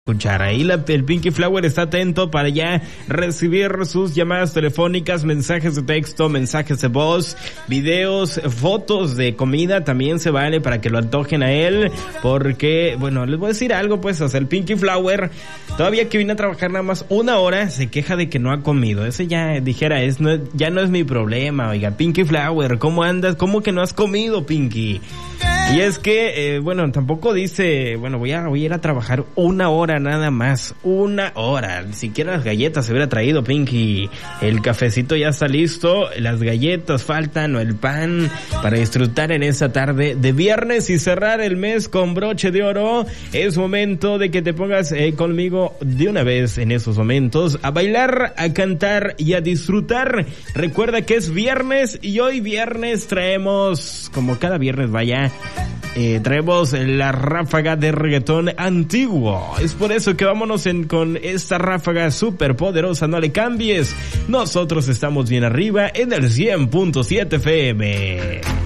escuchar. Ahí el Pinky Flower está atento para ya recibir sus llamadas telefónicas, mensajes de texto, mensajes de voz, videos, fotos de comida, también se vale para que lo antojen a él, porque, bueno, les voy a decir algo, pues, o sea, el Pinky Flower, todavía que vine a trabajar nada más 1 hora, se queja de que no ha comido. Ese ya, dijera, ya no es mi problema. Oiga, Pinky Flower, ¿cómo andas? ¿Cómo que no has comido, Pinky? Y es que, bueno, tampoco dice, bueno, voy a ir a trabajar 1 hora nada más, 1 hora, ni siquiera las galletas se hubiera traído, Pinky. El cafecito ya está listo, las galletas faltan, o el pan, para disfrutar en esta tarde de viernes y cerrar el mes con broche de oro. Es momento de que te pongas conmigo de una vez en esos momentos, a bailar, a cantar y a disfrutar. Recuerda que es viernes y hoy viernes traemos, como cada viernes vaya, traemos la ráfaga de reggaetón antiguo. Es por eso que vámonos con esta ráfaga súper poderosa. No le cambies, nosotros estamos bien arriba en el 100.7 FM.